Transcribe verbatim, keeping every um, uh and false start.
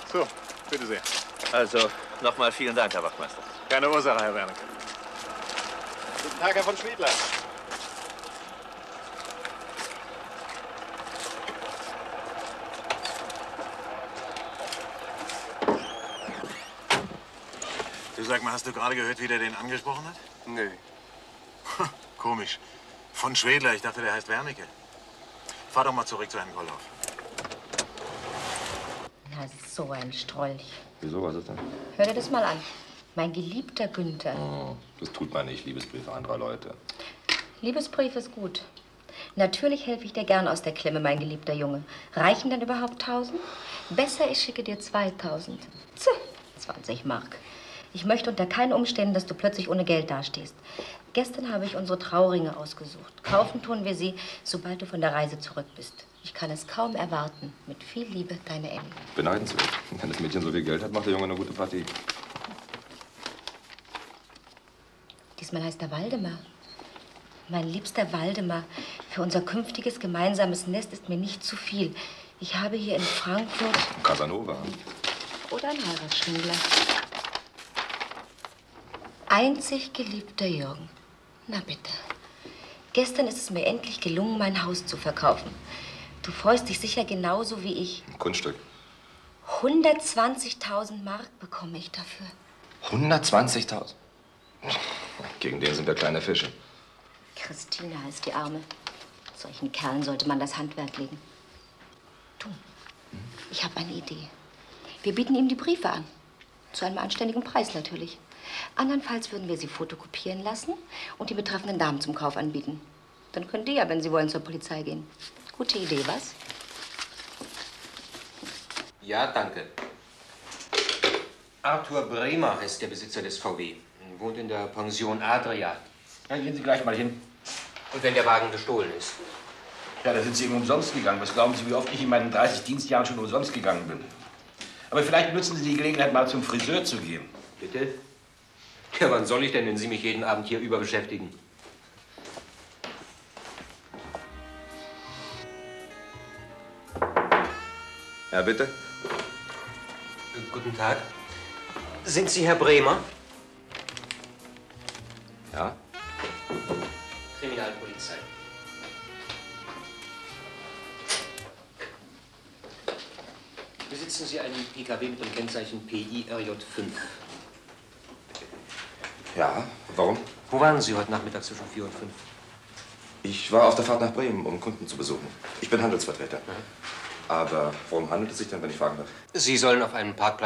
So, bitte sehr. Also, nochmal vielen Dank, Herr Wachtmeister. Keine Ursache, Herr Wernicke. Guten Tag, Herr von Schwedler. Du, sag mal, hast du gerade gehört, wie der den angesprochen hat? Nö. Komisch. Von Schwedler, ich dachte, der heißt Wernicke. Fahr doch mal zurück zu Herrn Kollhoff. Na, so ein Strolch. Wieso, was ist denn? Hör dir das mal an. Mein geliebter Günther. Oh, das tut man nicht, Liebesbriefe anderer Leute. Liebesbrief ist gut. Natürlich helfe ich dir gern aus der Klemme, mein geliebter Junge. Reichen denn überhaupt tausend? Besser, ich schicke dir zweitausend. Tch, zwanzig Mark. Ich möchte unter keinen Umständen, dass du plötzlich ohne Geld dastehst. Gestern habe ich unsere Trauringe ausgesucht. Kaufen tun wir sie, sobald du von der Reise zurück bist. Ich kann es kaum erwarten. Mit viel Liebe, deine Elli. Beneidenswert. Wenn das Mädchen so viel Geld hat, macht der Junge eine gute Partie. Diesmal heißt er Waldemar. Mein liebster Waldemar, für unser künftiges gemeinsames Nest ist mir nicht zu viel. Ich habe hier in Frankfurt... Casanova. Oder ein Heiratsschwindler. Einzig geliebter Jürgen. Na bitte. Gestern ist es mir endlich gelungen, mein Haus zu verkaufen. Du freust dich sicher genauso wie ich. Ein Kunststück. hundertzwanzigtausend Mark bekomme ich dafür. hundertzwanzigtausend? Gegen den sind wir kleine Fische. Christina heißt die Arme. Solchen Kerlen sollte man das Handwerk legen. Du, ich habe eine Idee. Wir bieten ihm die Briefe an. Zu einem anständigen Preis natürlich. Andernfalls würden wir sie fotokopieren lassen und die betreffenden Damen zum Kauf anbieten. Dann können die ja, wenn sie wollen, zur Polizei gehen. Gute Idee, was? Ja, danke. Arthur Bremer heißt der Besitzer des V W. Wohnt in der Pension Adria. Dann gehen Sie gleich mal hin. Und wenn der Wagen gestohlen ist? Ja, da sind Sie eben umsonst gegangen. Was glauben Sie, wie oft ich in meinen dreißig Dienstjahren schon umsonst gegangen bin? Aber vielleicht nutzen Sie die Gelegenheit, mal zum Friseur zu gehen. Bitte? Ja, wann soll ich denn, wenn Sie mich jeden Abend hier über beschäftigen? Ja, bitte? Äh, guten Tag. Sind Sie Herr Bremer? Ja? Kriminalpolizei. Besitzen Sie einen P K W mit dem Kennzeichen P I R J fünf? Ja, warum? Wo waren Sie heute Nachmittag zwischen vier und fünf? Ich war auf der Fahrt nach Bremen, um Kunden zu besuchen. Ich bin Handelsvertreter. Mhm. Aber worum handelt es sich denn, wenn ich fragen darf? Sie sollen auf einem Parkplatz